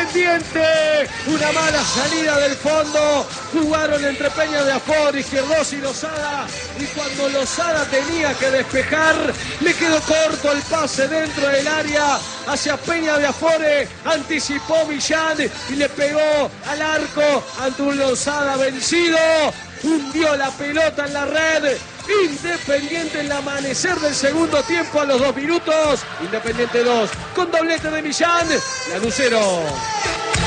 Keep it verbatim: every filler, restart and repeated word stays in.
Independiente. Una mala salida del fondo. Jugaron entre Peña de Afor, Izquierdos y Lozada. Y cuando Lozada tenía que despejar, le quedó corto el pase dentro del área hacia Peña de Afore. Anticipó Millán y le pegó al arco ante un Lozada vencido. Hundió la pelota en la red. Independiente en el amanecer del segundo tiempo a los dos minutos. Independiente dos con doblete de Millán. Lanús cero.